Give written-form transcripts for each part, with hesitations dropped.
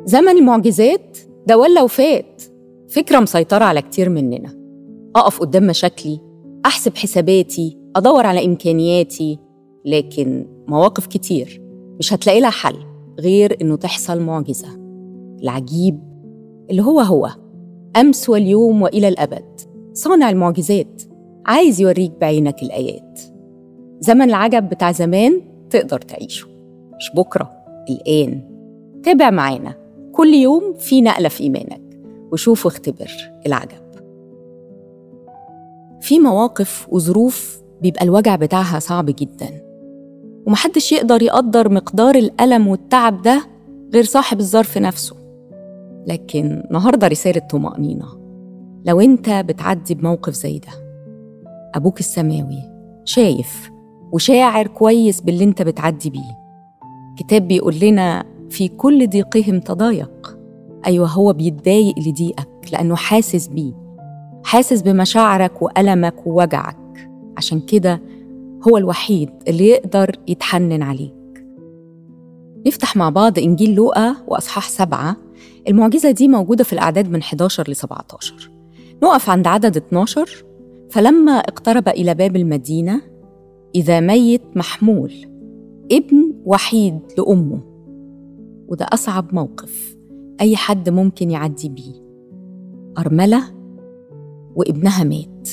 زمن المعجزات ده ولا وفات، فكرة مسيطرة على كتير مننا. أقف قدام مشاكلي، أحسب حساباتي، أدور على إمكانياتي، لكن مواقف كتير مش هتلاقي لها حل غير إنه تحصل معجزة. العجيب اللي هو أمس واليوم وإلى الأبد، صانع المعجزات عايز يوريك بعينك الآيات. زمن العجب بتاع زمان تقدر تعيشه، مش بكرة، الآن. تابع معانا كل يوم في نقلة في إيمانك، وشوف واختبر العجب. في مواقف وظروف بيبقى الوجع بتاعها صعب جدا، ومحدش يقدر يقدر مقدار الألم والتعب ده غير صاحب الظرف نفسه. لكن النهاردة رسالة طمأنينة. لو انت بتعدي بموقف زي ده، أبوك السماوي شايف وشاعر كويس باللي انت بتعدي بيه. كتاب بيقول لنا في كل ضيقهم تضايق. أيوة، هو بيتضايق لضيقك لأنه حاسس بيه، حاسس بمشاعرك وألمك ووجعك. عشان كده هو الوحيد اللي يقدر يتحنن عليك. نفتح مع بعض إنجيل لوقا وأصحاح 7. المعجزة دي موجودة في الأعداد من 11 ل 17. نقف عند عدد 12. فلما اقترب إلى باب المدينة إذا ميت محمول، ابن وحيد لأمه. وده أصعب موقف أي حد ممكن يعدي بيه. أرملة وابنها مات،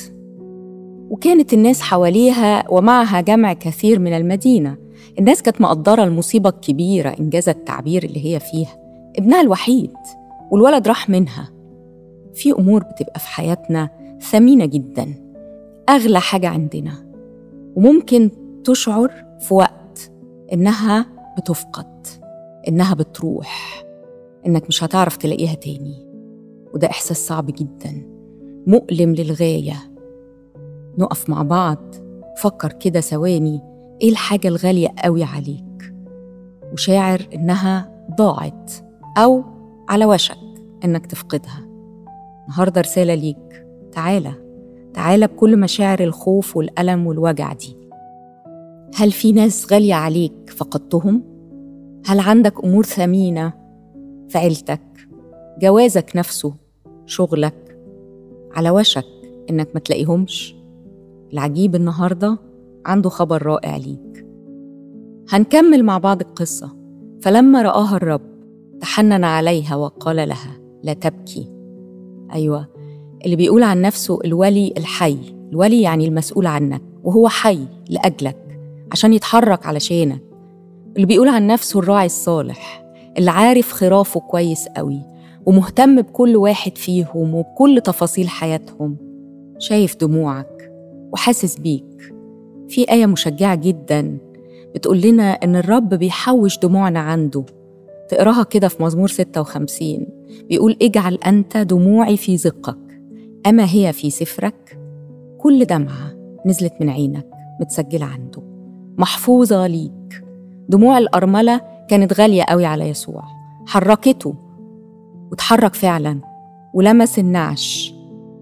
وكانت الناس حواليها ومعها جمع كثير من المدينة. الناس كانت مقدرة المصيبة الكبيرة، إنجاز التعبير اللي هي فيها. ابنها الوحيد والولد راح منها. في أمور بتبقى في حياتنا ثمينة جدا، أغلى حاجة عندنا، وممكن تشعر في وقت إنها بتفقد، إنها بتروح، إنك مش هتعرف تلاقيها تاني. وده إحساس صعب جدا، مؤلم للغاية. نقف مع بعض، فكر كده ثواني، إيه الحاجة الغالية قوي عليك وشاعر إنها ضاعت أو على وشك إنك تفقدها؟ النهاردة رسالة ليك، تعالى بكل مشاعر الخوف والألم والوجع دي. هل في ناس غالية عليك فقدتهم؟ هل عندك أمور ثمينة في عيلتك، جوازك نفسه، شغلك، على وشك إنك ما تلاقيهمش؟ العجيب النهاردة عنده خبر رائع ليك. هنكمل مع بعض القصة. فلما رآها الرب تحنن عليها وقال لها لا تبكي. أيوة، اللي بيقول عن نفسه الولي الحي، الولي يعني المسؤول عنك، وهو حي لأجلك عشان يتحرك علشانك. اللي بيقول عن نفسه الراعي الصالح، اللي عارف خرافه كويس قوي ومهتم بكل واحد فيهم وبكل تفاصيل حياتهم، شايف دموعك وحاسس بيك. في آية مشجعة جدا بتقول لنا إن الرب بيحوش دموعنا عنده. تقراها كده في مزمور 56، بيقول اجعل أنت دموعي في زقك، أما هي في سفرك. كل دمعة نزلت من عينك متسجلة عنده، محفوظة ليك. دموع الأرملة كانت غالية قوي على يسوع، حركته وتحرك فعلا ولمس النعش.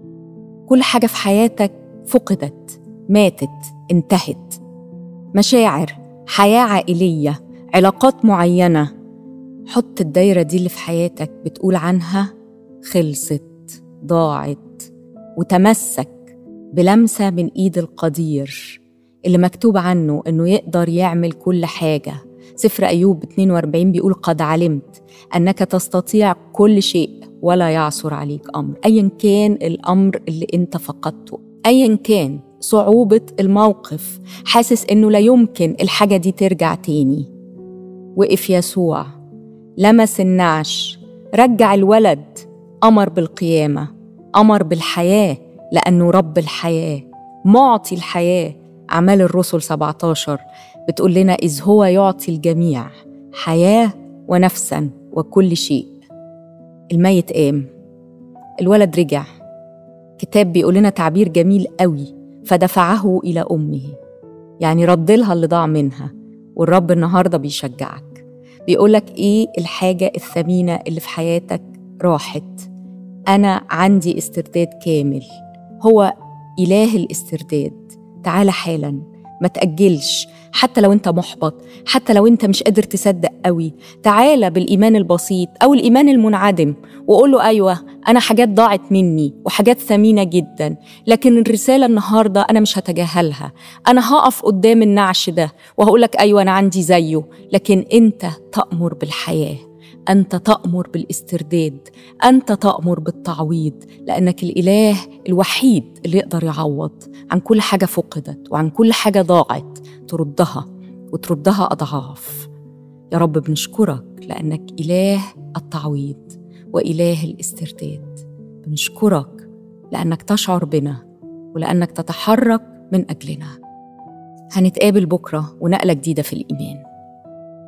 كل حاجة في حياتك فقدت، ماتت، انتهت. مشاعر، حياة عائلية، علاقات معينة، حط الدايرة دي اللي في حياتك بتقول عنها خلصت، ضاعت، وتمسك بلمسة من إيد القدير اللي مكتوب عنه إنه يقدر يعمل كل حاجة. سفر أيوب 42 بيقول قد علمت أنك تستطيع كل شيء ولا يعثر عليك أمر. أيا كان الأمر اللي أنت فقدته، أيا كان صعوبة الموقف، حاسس إنه لا يمكن الحاجة دي ترجع تاني، وقف يسوع، لمس النعش، رجع الولد، أمر بالقيامة، أمر بالحياة، لأنه رب الحياة، معطي الحياة. أعمال الرسل 17 بتقول لنا إذ هو يعطي الجميع حياة ونفسا وكل شيء. الميت قام، الولد رجع. كتاب بيقول لنا تعبير جميل قوي، فدفعه إلى أمه، يعني رد لها اللي ضاع منها. والرب النهاردة بيشجعك، بيقولك إيه الحاجة الثمينة اللي في حياتك راحت. أنا عندي استرداد كامل، هو إله الاسترداد. تعال حالا، ما تأجلش، حتى لو أنت محبط، حتى لو أنت مش قادر تصدق قوي، تعالى بالإيمان البسيط أو الإيمان المنعدم وقول له أيوة أنا حاجات ضاعت مني وحاجات ثمينة جدا، لكن الرسالة النهاردة أنا مش هتجاهلها. أنا هقف قدام النعش ده وهقولك أيوة أنا عندي زيه، لكن أنت تأمر بالحياة، أنت تأمر بالاسترداد، أنت تأمر بالتعويض، لأنك الإله الوحيد اللي يقدر يعوض عن كل حاجة فقدت وعن كل حاجة ضاعت، تردها وتردها أضعاف. يا رب بنشكرك لأنك إله التعويض وإله الاسترداد. بنشكرك لأنك تشعر بنا ولأنك تتحرك من أجلنا. هنتقابل بكرة ونقلة جديدة في الإيمان.